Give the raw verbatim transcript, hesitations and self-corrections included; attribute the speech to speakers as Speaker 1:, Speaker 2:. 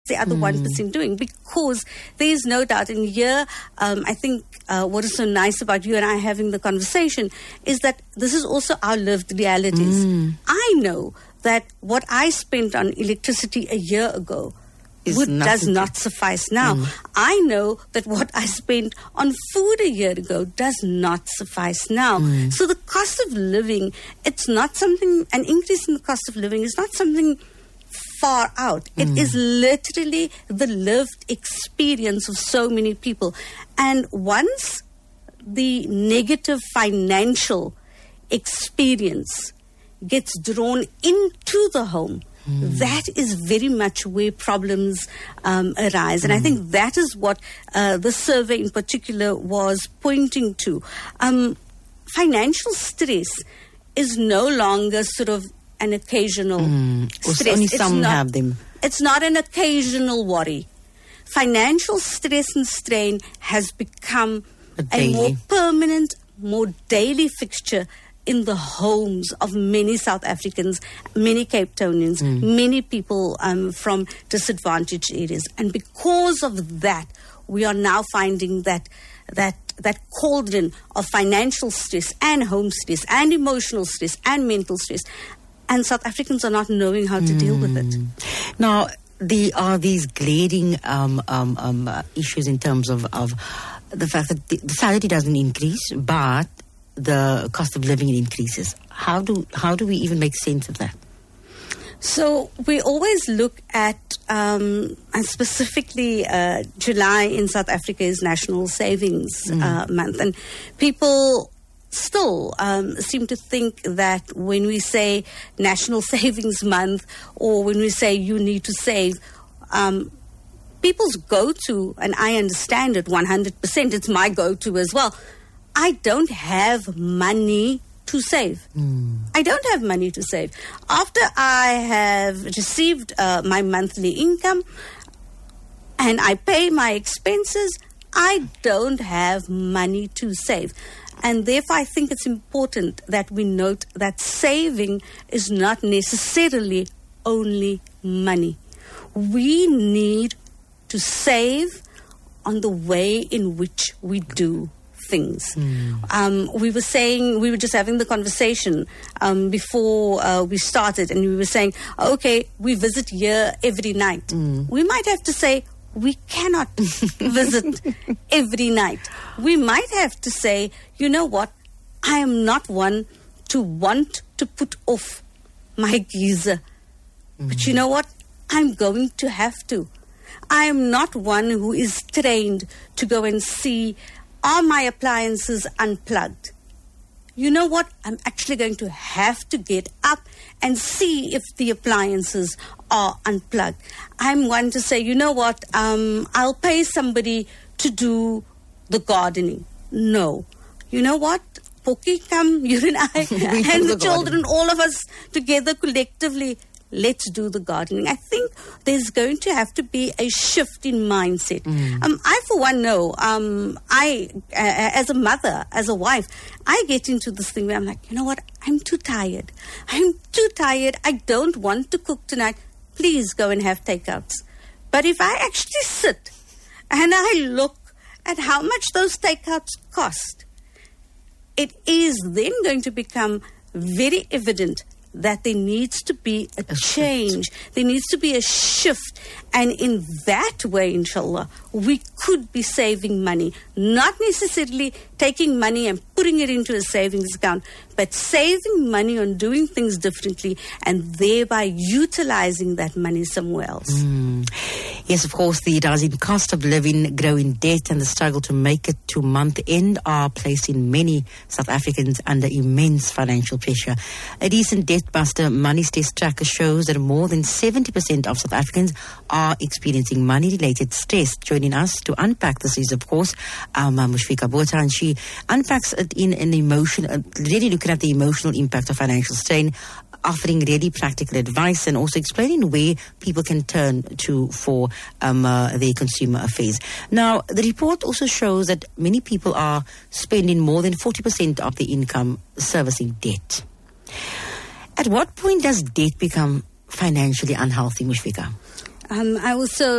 Speaker 1: the other mm. one percent doing? Because there is no doubt, and here um, I think uh, what is so nice about you and I having the conversation is that this is also our lived realities. Mm. I know that what I spent on electricity a year ago Would, does not suffice now. Mm. I know that what I spent on food a year ago does not suffice now. Mm. So the cost of living, it's not something, an increase in the cost of living is not something far out. Mm. It is literally the lived experience of so many people. And once the negative financial experience gets drawn into the home, Mm. that is very much where problems um, arise. And mm. I think that is what uh, the survey in particular was pointing to. Um, financial stress is no longer sort of an occasional mm. stress.
Speaker 2: Only some
Speaker 1: not,
Speaker 2: have them.
Speaker 1: It's not an occasional worry. Financial stress and strain has become a, a more permanent, more daily fixture in the homes of many South Africans, many Cape Townians, mm. many people um, from disadvantaged areas. And because of that, we are now finding that that that cauldron of financial stress and home stress and emotional stress and mental stress. And South Africans are not knowing how to mm. deal with it.
Speaker 2: Now, there are these glaring um, um, um, uh, issues in terms of, of the fact that the, the salary doesn't increase, but the cost of living increases. How do how do we even make sense of that?
Speaker 1: So we always look at, um, and specifically uh, July in South Africa is National Savings mm. uh, Month, and people still um, seem to think that when we say National Savings Month or when we say you need to save, um, people's go-to, and I understand it one hundred percent, it's my go-to as well, I don't have money to save. Mm. I don't have money to save. After I have received uh, my monthly income and I pay my expenses, I don't have money to save. And therefore, I think it's important that we note that saving is not necessarily only money. We need to save on the way in which we do things. Mm. Um, we were saying, we were just having the conversation um, before uh, we started, and we were saying, okay, we visit here every night. Mm. We might have to say, we cannot visit every night. We might have to say, you know what, I am not one to want to put off my geyser. Mm. But you know what, I'm going to have to. I am not one who is trained to go and see, are my appliances unplugged? You know what? I'm actually going to have to get up and see if the appliances are unplugged. I'm one to say, you know what? Um, I'll pay somebody to do the gardening. No. You know what? Poki, come, you and I, and the, the children, all of us together collectively, let's do the gardening. I think there's going to have to be a shift in mindset. Mm. Um, I, for one, know, um, I, uh, as a mother, as a wife, I get into this thing where I'm like, you know what, I'm too tired. I'm too tired. I don't want to cook tonight. Please go and have takeouts. But if I actually sit and I look at how much those takeouts cost, it is then going to become very evident that there needs to be a, a change. Shift. There needs to be a shift. And in that way, inshallah, we could be saving money. Not necessarily taking money and putting it into a savings account, but saving money on doing things differently and thereby utilizing that money somewhere else.
Speaker 2: Mm. Yes, of course, the rising cost of living, growing debt and the struggle to make it to month end are placing many South Africans under immense financial pressure. A recent Debtbuster Money Stress tracker shows that more than seventy percent of South Africans are experiencing money-related stress. Joining us to unpack this is, of course, um, Mushfiqah Botha, and she unpacks it in an emotion, uh, really looking at the emotional impact of financial strain, offering really practical advice and also explaining where people can turn to for um, uh, their consumer affairs. Now, the report also shows that many people are spending more than forty percent of their income servicing debt. At what point does debt become financially unhealthy, Mushfiqah?
Speaker 1: Um, I also